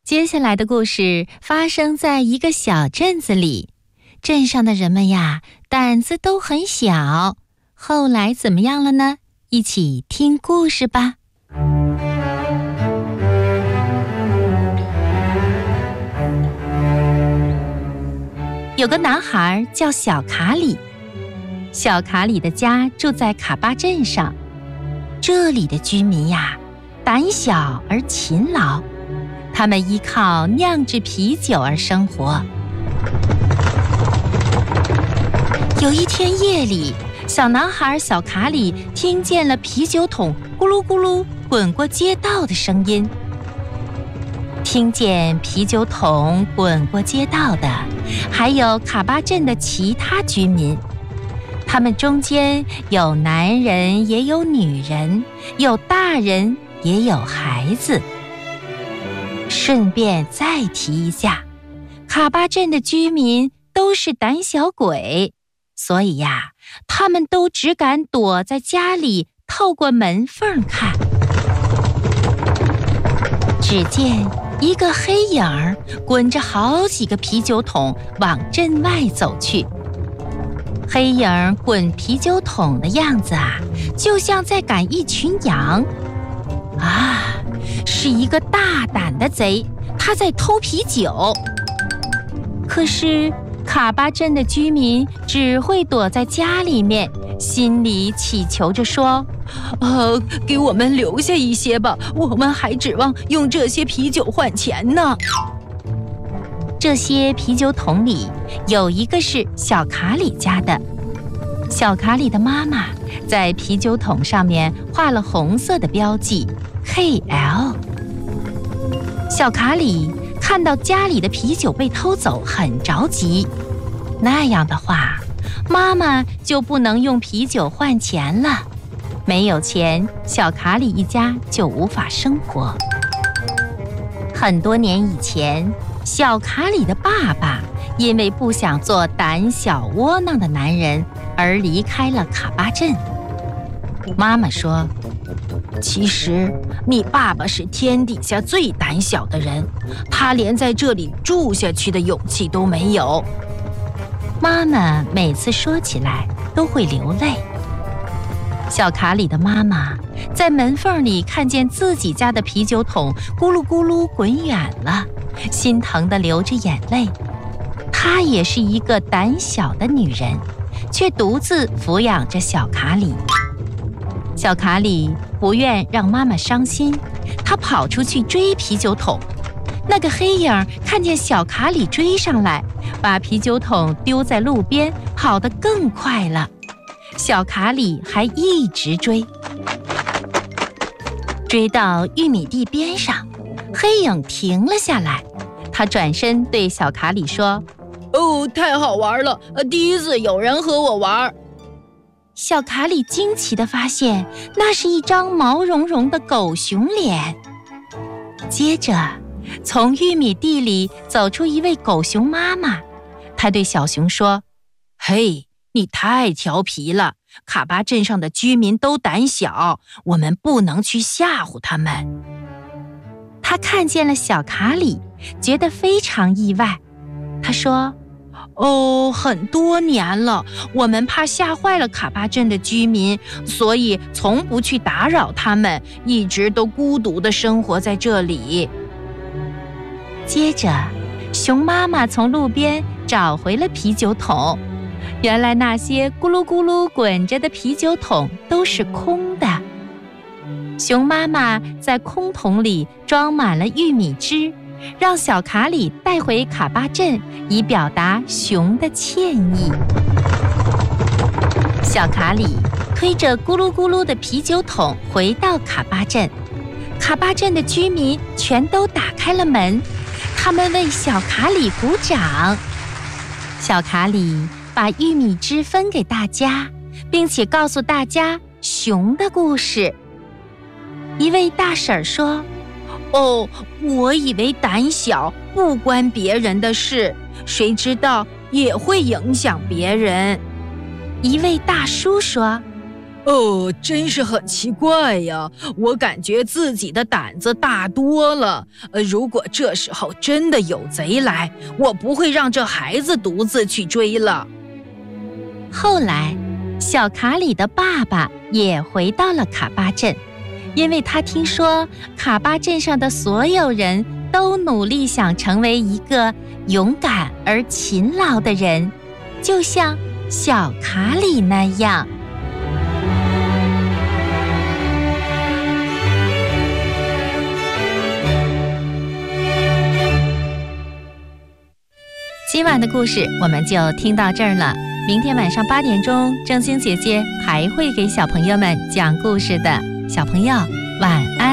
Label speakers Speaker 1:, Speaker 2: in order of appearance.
Speaker 1: 接下来的故事发生在一个小镇子里，镇上的人们呀，胆子都很小。后来怎么样了呢？一起听故事吧。有个男孩叫小卡里，小卡里的家住在卡巴镇上。这里的居民呀，胆小而勤劳，他们依靠酿制啤酒而生活。有一天夜里，小男孩小卡里听见了啤酒桶咕噜咕噜滚过街道的声音。听见啤酒桶滚过街道的，还有卡巴镇的其他居民。他们中间有男人，也有女人，有大人，也有孩子。顺便再提一下，卡巴镇的居民都是胆小鬼，所以呀，他们都只敢躲在家里，透过门缝看。只见一个黑影儿滚着好几个啤酒桶往镇外走去。黑影儿滚啤酒桶的样子啊，就像在赶一群羊。啊，是一个大胆的贼，他在偷啤酒。可是卡巴镇的居民只会躲在家里面，心里祈求着说：给我们留下一些吧，我们还指望用这些啤酒换钱呢。这些啤酒桶里有一个是小卡里家的。小卡里的妈妈在啤酒桶上面画了红色的标记 KL。 小卡里看到家里的啤酒被偷走，很着急。那样的话，妈妈就不能用啤酒换钱了，没有钱，小卡里一家就无法生活。很多年以前，小卡里的爸爸因为不想做胆小窝囊的男人而离开了卡巴镇。妈妈说：其实你爸爸是天底下最胆小的人，他连在这里住下去的勇气都没有。妈妈每次说起来都会流泪。小卡里的妈妈在门缝里看见自己家的啤酒桶咕噜咕噜滚远了，心疼地流着眼泪。她也是一个胆小的女人，却独自抚养着小卡里。小卡里不愿让妈妈伤心，她跑出去追啤酒桶。那个黑影看见小卡里追上来，把啤酒桶丢在路边，跑得更快了。小卡里还一直追，追到玉米地边上，黑影停了下来。他转身对小卡里说：太好玩了，第一次有人和我玩。小卡里惊奇地发现，那是一张毛茸茸的狗熊脸。接着从玉米地里走出一位狗熊妈妈，她对小熊说：嘿，你太调皮了，卡巴镇上的居民都胆小，我们不能去吓唬他们。他看见了小卡里，觉得非常意外。他说：很多年了，我们怕吓坏了卡巴镇的居民，所以从不去打扰他们，一直都孤独地生活在这里。接着，熊妈妈从路边找回了啤酒桶。原来那些咕噜咕噜滚着的啤酒桶都是空的。熊妈妈在空桶里装满了玉米汁，让小卡里带回卡巴镇，以表达熊的歉意。小卡里推着咕噜咕噜的啤酒桶回到卡巴镇，卡巴镇的居民全都打开了门，他们为小卡里鼓掌。小卡里把玉米汁分给大家，并且告诉大家熊的故事。一位大婶说：我以为胆小不关别人的事，谁知道也会影响别人。一位大叔说：
Speaker 2: 真是很奇怪呀，我感觉自己的胆子大多了。如果这时候真的有贼来，我不会让这孩子独自去追了。
Speaker 1: 后来，小卡里的爸爸也回到了卡巴镇，因为他听说卡巴镇上的所有人都努力想成为一个勇敢而勤劳的人，就像小卡里那样。今晚的故事我们就听到这儿了。明天晚上8点钟，正晶姐姐还会给小朋友们讲故事的。小朋友，晚安。